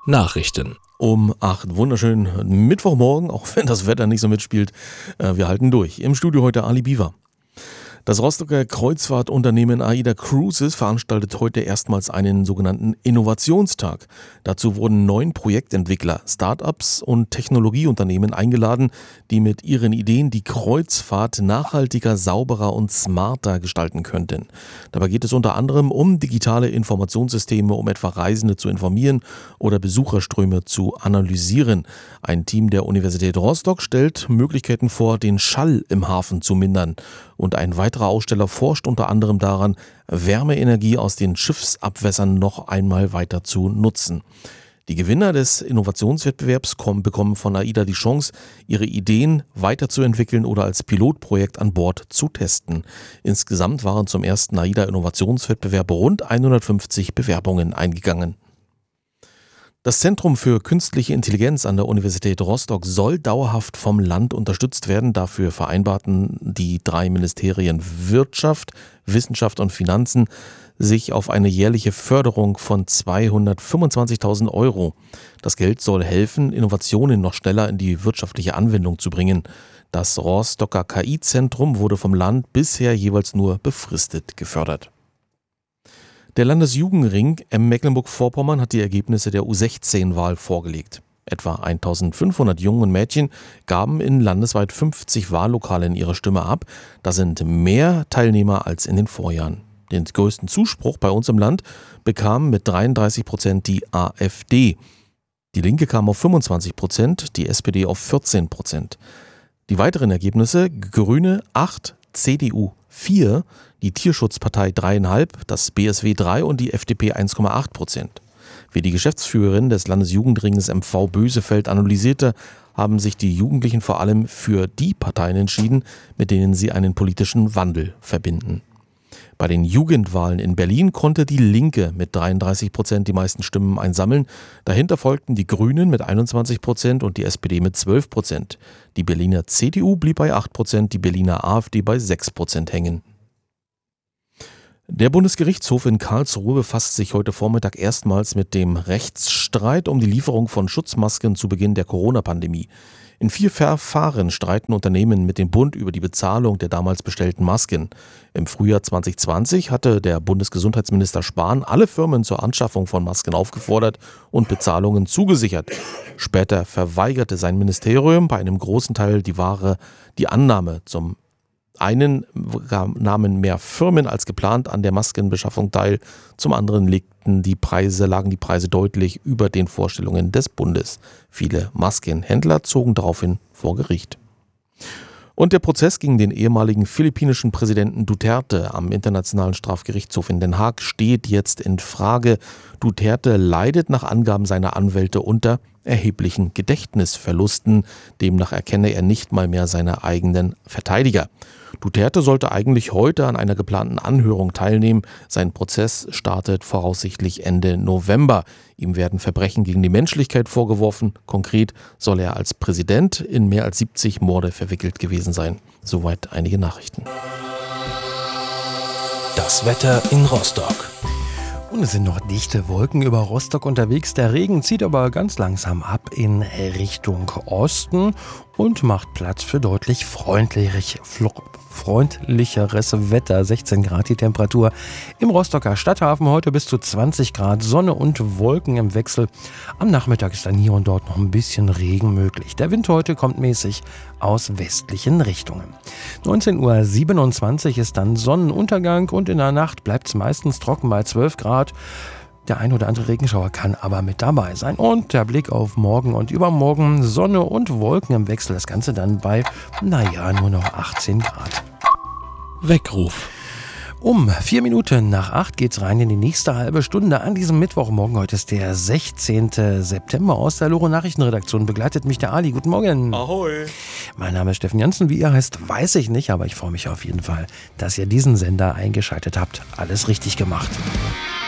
Nachrichten. Um 8. Wunderschönen Mittwochmorgen, auch wenn das Wetter nicht so mitspielt. Wir halten durch. Im Studio heute Ali Biwa. Das Rostocker Kreuzfahrtunternehmen AIDA Cruises veranstaltet heute erstmals einen sogenannten Innovationstag. Dazu wurden 9 Projektentwickler, Start-ups und Technologieunternehmen eingeladen, die mit ihren Ideen die Kreuzfahrt nachhaltiger, sauberer und smarter gestalten könnten. Dabei geht es unter anderem um digitale Informationssysteme, um etwa Reisende zu informieren oder Besucherströme zu analysieren. Ein Team der Universität Rostock stellt Möglichkeiten vor, den Schall im Hafen zu mindern. Und ein weiterer Aussteller forscht unter anderem daran, Wärmeenergie aus den Schiffsabwässern noch einmal weiter zu nutzen. Die Gewinner des Innovationswettbewerbs bekommen von AIDA die Chance, ihre Ideen weiterzuentwickeln oder als Pilotprojekt an Bord zu testen. Insgesamt waren zum ersten AIDA-Innovationswettbewerb rund 150 Bewerbungen eingegangen. Das Zentrum für künstliche Intelligenz an der Universität Rostock soll dauerhaft vom Land unterstützt werden. Dafür vereinbarten die 3 Ministerien Wirtschaft, Wissenschaft und Finanzen sich auf eine jährliche Förderung von 225.000 Euro. Das Geld soll helfen, Innovationen noch schneller in die wirtschaftliche Anwendung zu bringen. Das Rostocker KI-Zentrum wurde vom Land bisher jeweils nur befristet gefördert. Der Landesjugendring Mecklenburg-Vorpommern hat die Ergebnisse der U16-Wahl vorgelegt. Etwa 1500 Jungen und Mädchen gaben in landesweit 50 Wahllokalen ihre Stimme ab. Das sind mehr Teilnehmer als in den Vorjahren. Den größten Zuspruch bei uns im Land bekam mit 33% die AfD. Die Linke kam auf 25%, die SPD auf 14%. Die weiteren Ergebnisse: Grüne 8, CDU 4, die Tierschutzpartei 3,5, das BSW 3 und die FDP 1,8%. Wie die Geschäftsführerin des Landesjugendringes MV Bösefeld analysierte, haben sich die Jugendlichen vor allem für die Parteien entschieden, mit denen sie einen politischen Wandel verbinden. Bei den Jugendwahlen in Berlin konnte die Linke mit 33% die meisten Stimmen einsammeln. Dahinter folgten die Grünen mit 21% und die SPD mit 12%. Die Berliner CDU blieb bei 8%, die Berliner AfD bei 6% hängen. Der Bundesgerichtshof in Karlsruhe befasst sich heute Vormittag erstmals mit dem Rechtsstreit um die Lieferung von Schutzmasken zu Beginn der Corona-Pandemie. In 4 Verfahren streiten Unternehmen mit dem Bund über die Bezahlung der damals bestellten Masken. Im Frühjahr 2020 hatte der Bundesgesundheitsminister Spahn alle Firmen zur Anschaffung von Masken aufgefordert und Bezahlungen zugesichert. Später verweigerte sein Ministerium bei einem großen Teil die Annahme. Zum einen nahmen mehr Firmen als geplant an der Maskenbeschaffung teil, zum anderen lagen die Preise deutlich über den Vorstellungen des Bundes. Viele Maskenhändler zogen daraufhin vor Gericht. Und der Prozess gegen den ehemaligen philippinischen Präsidenten Duterte am Internationalen Strafgerichtshof in Den Haag steht jetzt in Frage. Duterte leidet nach Angaben seiner Anwälte unter erheblichen Gedächtnisverlusten. Demnach erkenne er nicht mal mehr seine eigenen Verteidiger. Duterte sollte eigentlich heute an einer geplanten Anhörung teilnehmen. Sein Prozess startet voraussichtlich Ende November. Ihm werden Verbrechen gegen die Menschlichkeit vorgeworfen. Konkret soll er als Präsident in mehr als 70 Morde verwickelt gewesen sein. Soweit einige Nachrichten. Das Wetter in Rostock. Und es sind noch dichte Wolken über Rostock unterwegs. Der Regen zieht aber ganz langsam ab in Richtung Osten und macht Platz für deutlich freundlicheres Wetter. 16 Grad die Temperatur im Rostocker Stadthafen. Heute bis zu 20 Grad, Sonne und Wolken im Wechsel. Am Nachmittag ist dann hier und dort noch ein bisschen Regen möglich. Der Wind heute kommt mäßig aus westlichen Richtungen. 19:27 Uhr ist dann Sonnenuntergang und in der Nacht bleibt es meistens trocken bei 12 Grad. Der ein oder andere Regenschauer kann aber mit dabei sein. Und der Blick auf morgen und übermorgen, Sonne und Wolken im Wechsel. Das Ganze dann bei, nur noch 18 Grad. Weckruf. Um 7:04 geht's rein in die nächste halbe Stunde an diesem Mittwochmorgen. Heute ist der 16. September. Aus der Loro Nachrichtenredaktion begleitet mich der Ali. Guten Morgen. Ahoi. Mein Name ist Steffen Janssen. Wie ihr heißt, weiß ich nicht, aber ich freue mich auf jeden Fall, dass ihr diesen Sender eingeschaltet habt. Alles richtig gemacht.